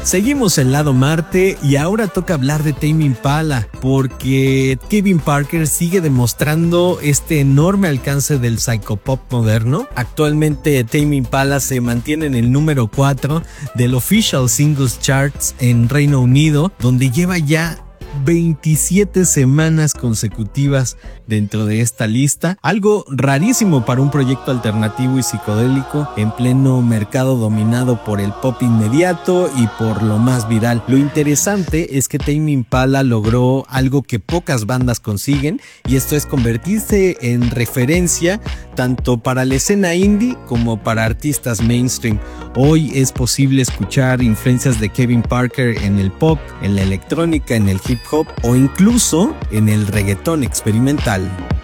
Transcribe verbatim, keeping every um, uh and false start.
Seguimos el lado Marte y ahora toca hablar de Tame Impala, porque Kevin Parker sigue demostrando este enorme alcance del psychopop moderno. Actualmente Tame Impala se mantiene en el número cuatro del Official Singles Charts en Reino Unido, donde lleva ya veintisiete semanas consecutivas dentro de esta lista, algo rarísimo para un proyecto alternativo y psicodélico en pleno mercado dominado por el pop inmediato y por lo más viral. Lo interesante es que Tame Impala logró algo que pocas bandas consiguen, y esto es convertirse en referencia tanto para la escena indie como para artistas mainstream. Hoy es posible escuchar influencias de Kevin Parker en el pop, en la electrónica, en el hip hop o incluso en el reggaetón experimental.